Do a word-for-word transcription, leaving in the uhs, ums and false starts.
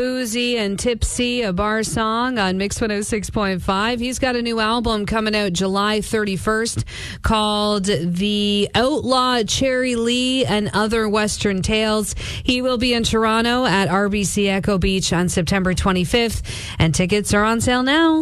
Boozy and Tipsy, a bar song on Mix one oh six point five. He's got a new album coming out July thirty-first called The Outlaw Cherry Lee and Other Western Tales. He will be in Toronto at R B C Echo Beach on September twenty-fifth, and tickets are on sale now.